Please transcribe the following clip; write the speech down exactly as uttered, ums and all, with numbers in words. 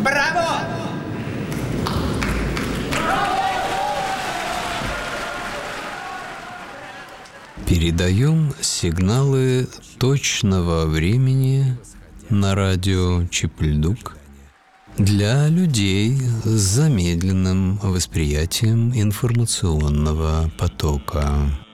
Браво! Передаем сигналы точного времени на радио Чипльдук для людей с замедленным восприятием информационного потока.